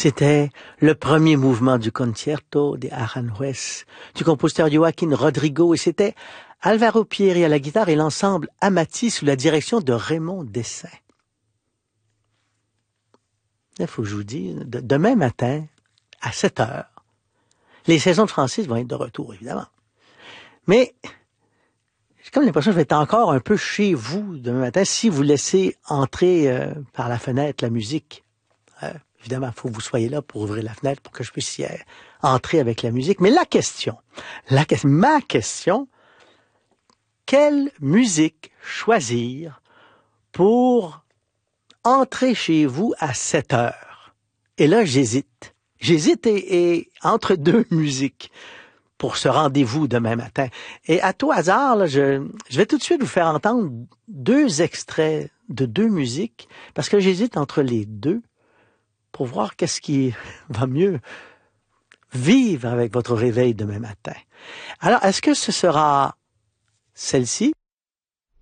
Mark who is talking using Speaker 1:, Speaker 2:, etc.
Speaker 1: C'était le premier mouvement du Concerto de Aranjuez du compositeur Joaquín Rodrigo et c'était Alvaro Pierri à la guitare et l'ensemble Amati sous la direction de Raymond Dessin. Il faut que je vous dise, demain matin, à 7 heures, les saisons de Francis vont être de retour, évidemment. Mais j'ai comme l'impression que je vais être encore un peu chez vous demain matin si vous laissez entrer par la fenêtre la musique. Évidemment, il faut que vous soyez là pour ouvrir la fenêtre pour que je puisse y entrer avec la musique. Mais ma question, quelle musique choisir pour entrer chez vous à 7 heures? Et là, j'hésite. J'hésite et entre deux musiques pour ce rendez-vous demain matin. Et à tout hasard, là, je vais tout de suite vous faire entendre 2 extraits de 2 musiques parce que j'hésite entre les deux pour voir qu'est-ce qui va mieux vivre avec votre réveil demain matin. Alors, est-ce que ce sera celle-ci?